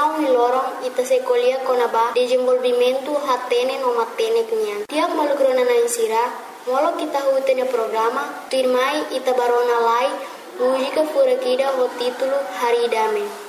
Então, lorong ita sekolia konaba desenvolvimento hatene no matene kunyan. Tiap malugrona na insira, molo kita hutene programa, tuirmai ita barona lai, música furakida o título Haridame.